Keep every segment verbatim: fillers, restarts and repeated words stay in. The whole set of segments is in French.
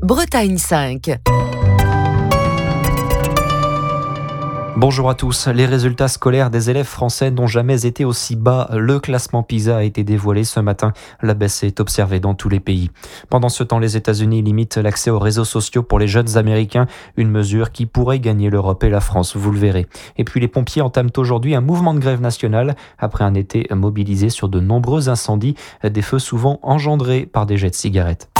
Bretagne cinq. Bonjour à tous. Les résultats scolaires des élèves français n'ont jamais été aussi bas. Le classement PISA a été dévoilé ce matin. La baisse est observée dans tous les pays. Pendant ce temps, les États-Unis limitent l'accès aux réseaux sociaux pour les jeunes Américains, une mesure qui pourrait gagner l'Europe et la France, vous le verrez. Et puis les pompiers entament aujourd'hui un mouvement de grève nationale après un été mobilisé sur de nombreux incendies, des feux souvent engendrés par des jets de cigarettes.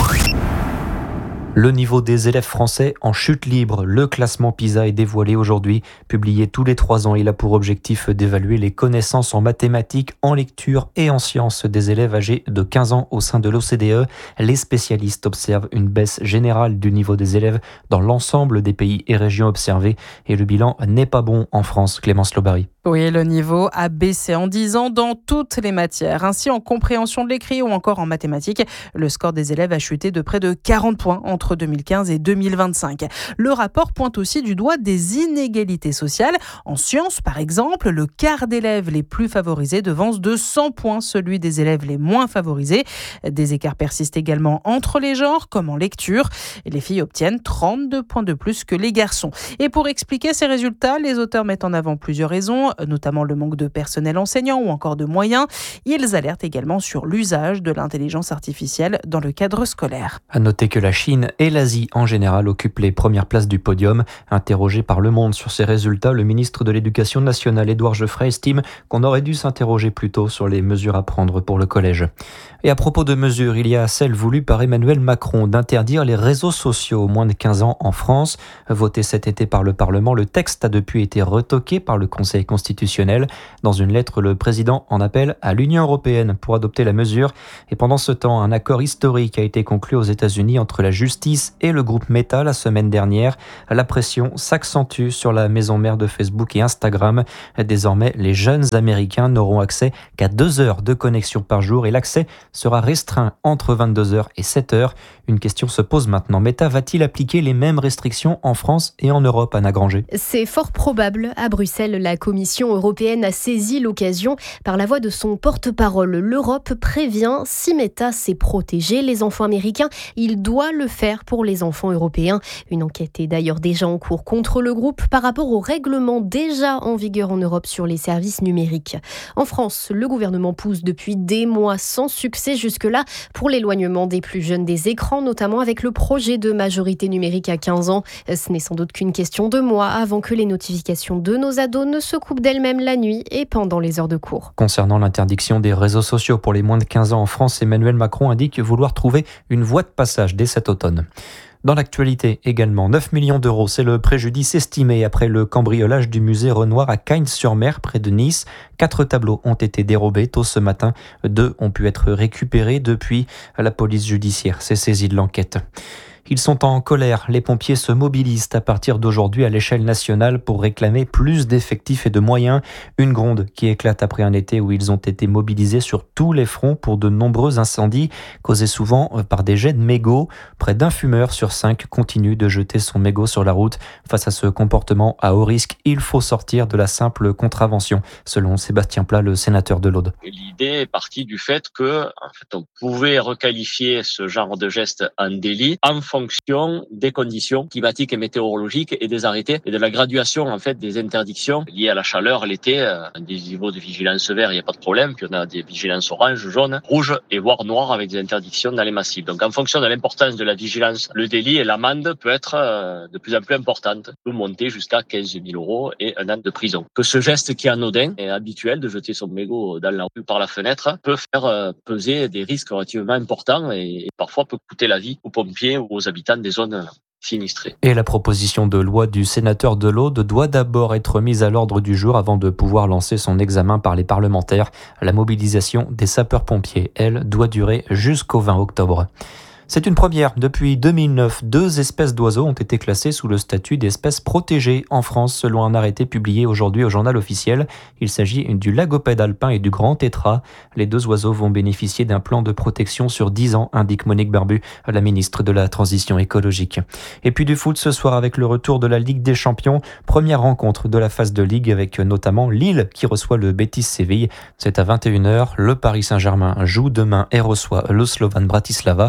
Le niveau des élèves français en chute libre. Le classement PISA est dévoilé aujourd'hui. Publié tous les trois ans, il a pour objectif d'évaluer les connaissances en mathématiques, en lecture et en sciences des élèves âgés de quinze ans au sein de l'O C D E. Les spécialistes observent une baisse générale du niveau des élèves dans l'ensemble des pays et régions observés. Et le bilan n'est pas bon en France. Clémence Lobary. Oui, le niveau a baissé en dix ans dans toutes les matières. Ainsi, en compréhension de l'écrit ou encore en mathématiques, le score des élèves a chuté de près de quarante points entre deux mille quinze et deux mille vingt-cinq. Le rapport pointe aussi du doigt des inégalités sociales. En sciences, par exemple, le quart d'élèves les plus favorisés devance de cent points celui des élèves les moins favorisés. Des écarts persistent également entre les genres, comme en lecture. Les filles obtiennent trente-deux points de plus que les garçons. Et pour expliquer ces résultats, les auteurs mettent en avant plusieurs raisons, notamment le manque de personnel enseignant ou encore de moyens. Ils alertent également sur l'usage de l'intelligence artificielle dans le cadre scolaire. À noter que la Chine et l'Asie en général occupent les premières places du podium. Interrogé par Le Monde sur ces résultats, le ministre de l'Éducation nationale, Édouard Geoffroy, estime qu'on aurait dû s'interroger plus tôt sur les mesures à prendre pour le collège. Et à propos de mesures, il y a celle voulue par Emmanuel Macron d'interdire les réseaux sociaux aux moins de quinze ans en France. Voté cet été par le Parlement, le texte a depuis été retoqué par le Conseil constitutionnel. Dans une lettre, le président en appelle à l'Union européenne pour adopter la mesure. Et pendant ce temps, un accord historique a été conclu aux États-Unis entre la justice et le groupe Meta la semaine dernière. La pression s'accentue sur la maison mère de Facebook et Instagram. Désormais, les jeunes Américains n'auront accès qu'à deux heures de connexion par jour et l'accès sera restreint entre vingt-deux heures et sept heures. Une question se pose maintenant. Meta va-t-il appliquer les mêmes restrictions en France et en Europe, Anna Granger ? C'est fort probable. À Bruxelles, la Commission européenne a saisi l'occasion par la voix de son porte-parole. L'Europe prévient, si Meta sait protéger les enfants américains, il doit le faire pour les enfants européens. Une enquête est d'ailleurs déjà en cours contre le groupe par rapport au règlement déjà en vigueur en Europe sur les services numériques. En France, le gouvernement pousse depuis des mois sans succès jusque-là pour l'éloignement des plus jeunes des écrans, notamment avec le projet de majorité numérique à quinze ans. Ce n'est sans doute qu'une question de mois avant que les notifications de nos ados ne se coupent d'elles-mêmes la nuit et pendant les heures de cours. Concernant l'interdiction des réseaux sociaux pour les moins de quinze ans en France, Emmanuel Macron indique vouloir trouver une voie de passage dès cet automne. Dans l'actualité également, neuf millions d'euros, c'est le préjudice estimé après le cambriolage du musée Renoir à Cagnes-sur-Mer, près de Nice. Quatre tableaux ont été dérobés tôt ce matin. Deux ont pu être récupérés depuis. La police judiciaire s'est saisie de l'enquête. Ils sont en colère. Les pompiers se mobilisent à partir d'aujourd'hui à l'échelle nationale pour réclamer plus d'effectifs et de moyens. Une gronde qui éclate après un été où ils ont été mobilisés sur tous les fronts pour de nombreux incendies, causés souvent par des jets de mégots. Près d'un fumeur sur cinq continue de jeter son mégot sur la route. Face à ce comportement à haut risque, il faut sortir de la simple contravention, selon Sébastien Plat, le sénateur de l'Aude. L'idée est partie du fait que, en fait, on pouvait requalifier ce genre de geste en délit en fonction des conditions climatiques et météorologiques et des arrêtés et de la graduation en fait des interdictions liées à la chaleur l'été. Euh, des niveaux de vigilance vert, il n'y a pas de problème. Puis on a des vigilances orange, jaune, rouge et voire noir avec des interdictions dans les massifs. Donc en fonction de l'importance de la vigilance, le délit et l'amende peut être euh, de plus en plus importante, peut monter jusqu'à quinze mille euros et un an de prison. Que ce geste qui est anodin et habituel de jeter son mégot dans la rue par la fenêtre peut faire euh, peser des risques relativement importants et, et parfois peut coûter la vie aux pompiers ou aux habitants des zones sinistrées. Et la proposition de loi du sénateur de l'Aude doit d'abord être mise à l'ordre du jour avant de pouvoir lancer son examen par les parlementaires. La mobilisation des sapeurs-pompiers, elle, doit durer jusqu'au vingt octobre. C'est une première. Depuis deux mille neuf, deux espèces d'oiseaux ont été classées sous le statut d'espèces protégées en France, selon un arrêté publié aujourd'hui au journal officiel. Il s'agit du lagopède alpin et du grand tétras. Les deux oiseaux vont bénéficier d'un plan de protection sur dix ans, indique Monique Barbu, la ministre de la Transition écologique. Et puis du foot ce soir avec le retour de la Ligue des Champions. Première rencontre de la phase de Ligue avec notamment Lille qui reçoit le Betis Séville. C'est à vingt et une heures. Le Paris Saint-Germain joue demain et reçoit le Slovan Bratislava. Et ce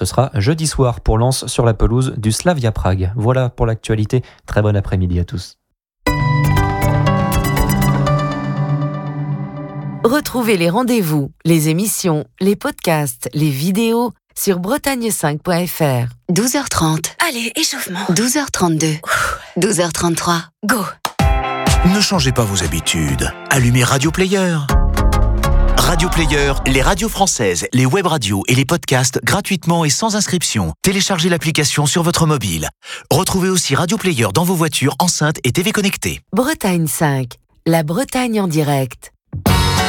ce sera jeudi soir pour Lens sur la pelouse du Slavia Prague. Voilà pour l'actualité. Très bon après-midi à tous. Retrouvez les rendez-vous, les émissions, les podcasts, les vidéos sur bretagne cinq point f r. douze heures trente. Allez, échauffement. douze heures trente-deux. douze heures trente-trois. Go. Ne changez pas vos habitudes. Allumez Radio Player. Radio Player, les radios françaises, les web radios et les podcasts gratuitement et sans inscription. Téléchargez l'application sur votre mobile. Retrouvez aussi Radio Player dans vos voitures, enceintes et T V connectées. Bretagne cinq, la Bretagne en direct.